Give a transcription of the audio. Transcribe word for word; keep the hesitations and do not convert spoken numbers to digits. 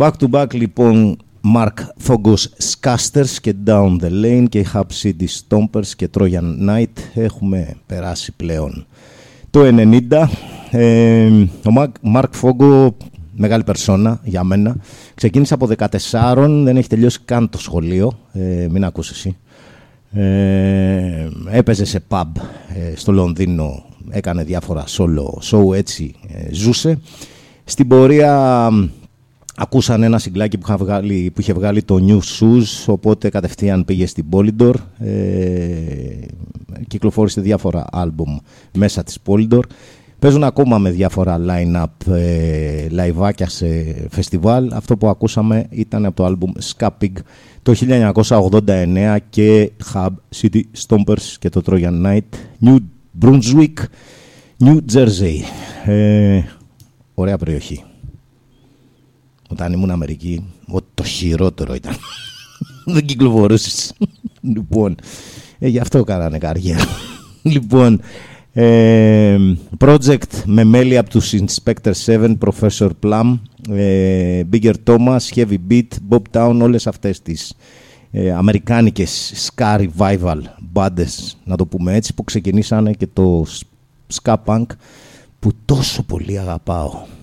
Back to back λοιπόν Mark Fogos Scasters και Down the Lane και Hub City Stompers και Trojan Knight. Έχουμε περάσει πλέον το ενενήντα. ε, Ο Mark Fogo, μεγάλη περσόνα για μένα. Ξεκίνησε από δεκατέσσερα, δεν έχει τελειώσει καν το σχολείο. ε, Μην ακούς εσύ. ε, Έπαιζε σε pub ε, στο Λονδίνο, έκανε διάφορα solo show, έτσι ε, ζούσε. Στην πορεία ακούσαν ένα συγκλάκι που, βγάλει, που είχε βγάλει το New Shoes, οπότε κατευθείαν πήγε στην Polydor. Ε, κυκλοφόρησε διάφορα άλμπουμ μέσα της Polydor. Παίζουν ακόμα με διάφορα line-up, ε, live-άκια σε φεστιβάλ. Αυτό που ακούσαμε ήταν από το άλμπουμ Scapig το χίλια εννιακόσια ογδόντα εννέα και Hub City Stompers και το Trojan Knight, New Brunswick, New Jersey. Ε, ωραία περιοχή. Όταν ήμουν Αμερική, ό, το χειρότερο ήταν. Δεν κυκλοφορούσες. Λοιπόν, ε, γι' αυτό κάνανε καριέρα. Λοιπόν, ε, project με μέλη από τους Inspector seven, Professor Plum, ε, Bigger Thomas, Heavy Beat, Bob Town, όλες αυτές τις ε, αμερικάνικες ska revival μπάντες, να το πούμε έτσι, που ξεκινήσανε και το ska punk που τόσο πολύ αγαπάω.